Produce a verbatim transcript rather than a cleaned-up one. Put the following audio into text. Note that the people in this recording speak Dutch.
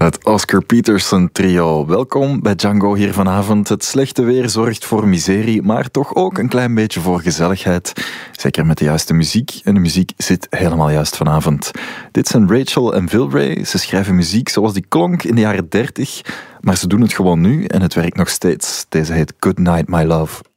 Het Oscar Peterson trio. Welkom bij Django hier vanavond. Het slechte weer zorgt voor miserie, maar toch ook een klein beetje voor gezelligheid. Zeker met de juiste muziek. En de muziek zit helemaal juist vanavond. Dit zijn Rachel en Vilray. Ze schrijven muziek zoals die klonk in de jaren dertig, maar ze doen het gewoon nu en het werkt nog steeds. Deze heet Good Night My Love.